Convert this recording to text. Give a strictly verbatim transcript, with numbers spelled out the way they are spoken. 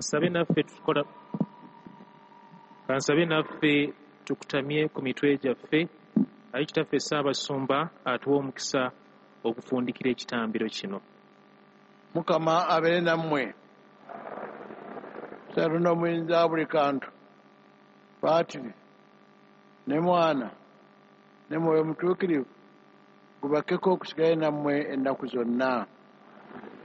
kansabe naffe tukola kansabe naffe tukutamye ku mitwe gyaffe. Ayi kitaffe Ssaabasumba atuwa omukisa okufundikira ekitambiro kino. Mukama abeere nammwe. Katonda omuyinza buli kantu, Paatiri ne Mwana ne Mwoyo Mutuukirivu gubakkeko okusigala nammwe ennaku zonna.